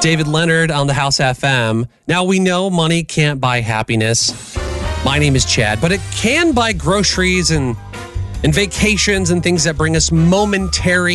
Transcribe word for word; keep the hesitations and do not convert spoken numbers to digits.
David Leonard on the House F M. Now, we know money can't buy happiness. My name is Chad, but it can buy groceries and, and vacations and things that bring us momentary